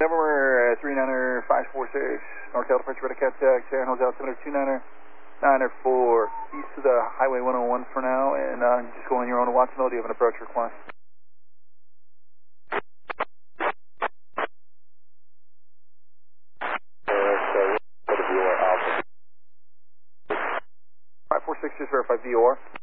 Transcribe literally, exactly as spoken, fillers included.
November uh, three niner five four six, North Delta French Red Contact, San Jose Altimeter two niner niner four, east of the Highway one oh one for now, and uh, just going your own Watsonville. Do you have an approach request? five four six, just verify V O R.